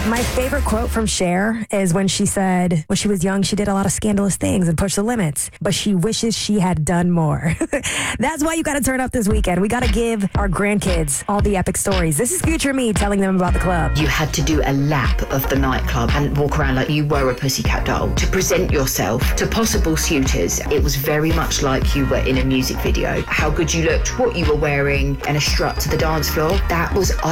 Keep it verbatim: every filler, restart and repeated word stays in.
My favorite quote from Cher is when she said, when she was young, she did a lot of scandalous things and pushed the limits, but she wishes she had done more. That's why you got to turn up this weekend. We got to give our grandkids all the epic stories. This is future me telling them about the club. You had to do a lap of the nightclub and walk around like you were a pussycat doll to present yourself to possible suitors. It was very much like you were in a music video. How good you looked, what you were wearing, and a strut to the dance floor. That was